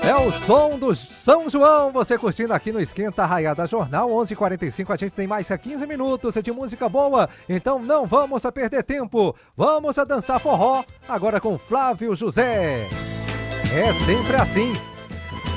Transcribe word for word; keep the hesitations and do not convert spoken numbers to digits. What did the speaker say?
É o som do São João, você curtindo aqui no Esquenta Raiada Jornal, onze e quarenta e cinco, a gente tem mais quinze minutos de música boa, então não vamos a perder tempo, vamos a dançar forró, agora com Flávio José. É sempre assim,